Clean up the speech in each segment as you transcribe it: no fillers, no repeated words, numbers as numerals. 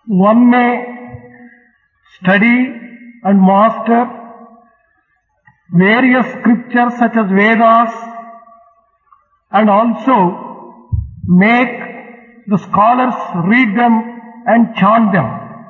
One may study and master various scriptures such as Vedas and also make the scholars read them and chant them.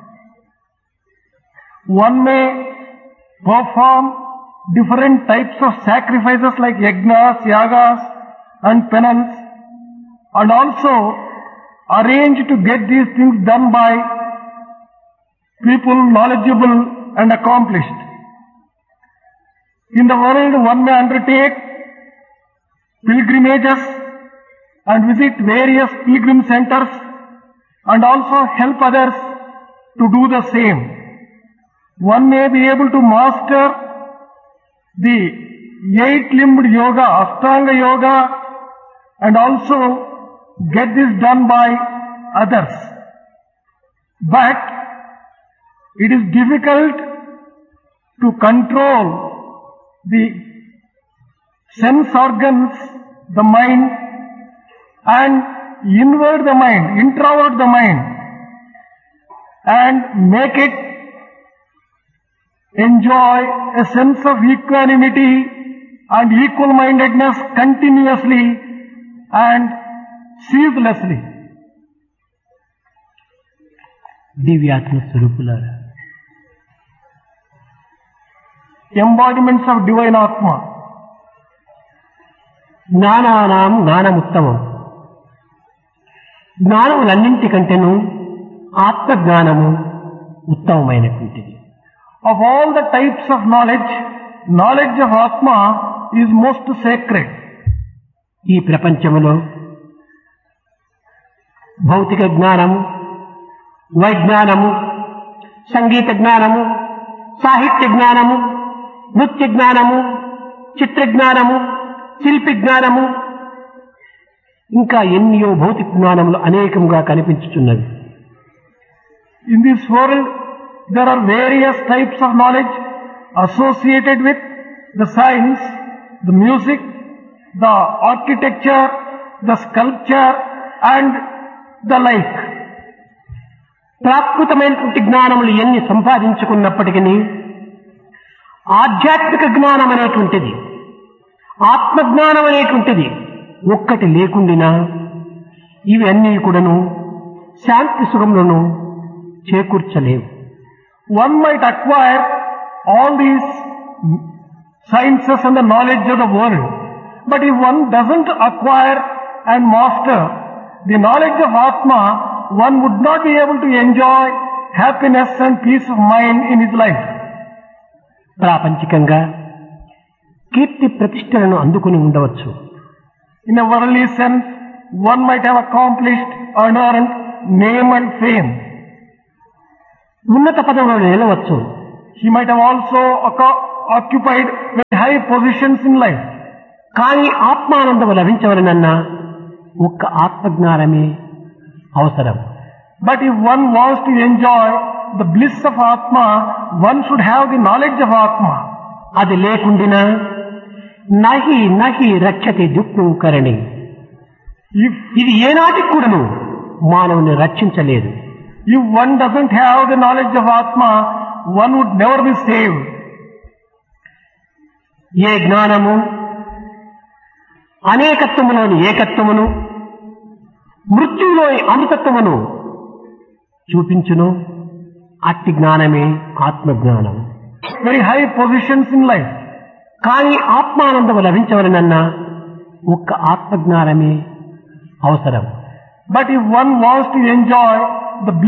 One may perform different types of sacrifices like yajnas, yagas and penance, and also arrange to get these things done by people knowledgeable and accomplished. In the world, one may undertake pilgrimages and visit various pilgrim centers and also help others to do the same. One may be able to master the eight-limbed yoga, Ashtanga yoga, and also get this done by others. But it is difficult to control the sense organs, the mind, and invert the mind, introvert the mind, and make it enjoy a sense of equanimity and equal-mindedness continuously and ceaselessly. దివ్యాత్మ స్వరూపులారా, Embodiments of divine Atma. జ్ఞానానాం జ్ఞానముత్తమం. జ్ఞానములన్నింటికంటేను ఆత్మజ్ఞానము ఉత్తమమైనటువంటిది. Of all the types of knowledge, knowledge of Atma is most sacred. ఈ ప్రపంచములో భౌతిక జ్ఞానము, వైజ్ఞానము, సంగీత జ్ఞానము, సాహిత్య జ్ఞానము, నృత్య జ్ఞానము, చిత్ర జ్ఞానము, శిల్పి జ్ఞానము, ఇంకా ఎన్నో భౌతిక జ్ఞానములు అనేకముగా కనిపించుచున్నవి. In this world, there are various types of knowledge associated with the science, the music, the architecture, the sculpture and the like. ప్రాకృతమైనటువంటి జ్ఞానములు ఎన్ని సంపాదించుకున్నప్పటికీ ఆధ్యాత్మిక జ్ఞానం అనేటువంటిది, ఆత్మజ్ఞానం అనేటువంటిది ఒక్కటి లేకుండినా ఇవన్నీ కూడాను శాంతి సుఖములను చేకూర్చలేవు. One might acquire all these sciences and the knowledge of the world, but if one doesn't acquire and master the knowledge of Atma, one would not be able to enjoy happiness and peace of mind in his life. ప్రాపంచికంగా కీర్తి ప్రతిష్టలను అందుకుని ఉండవచ్చు. In a worldly sense, one might have accomplished and earned name and fame. ఉన్నత పదవులను నిలవచ్చు. He might have also occupied very high positions in life. కానీ ఆత్మానందము లభించవలనన్నా ఒక్క ఆత్మజ్ఞానమే అవసరం. But if one wants to enjoy the bliss of Atma, one should have the knowledge of Atma. అది లేకుండినా నహి నహి రక్షతి దుఃఖం కరణి. ఇది ఏనాటికి కూడాను మానవుని రక్షించలేదు. If one doesn't have the knowledge of Atma, one would never be saved. ఏ జ్ఞానము అనేకత్వములోని ఏకత్వమును, మృత్యువులోని అమృతత్వమును చూపించును, అట్టి జ్ఞానమే ఆత్మజ్ఞానం. Very high positions in life. కానీ ఆత్మానందము లభించవలనన్నా ఒక్క ఆత్మజ్ఞానమే అవసరం. But if one wants to enjoy the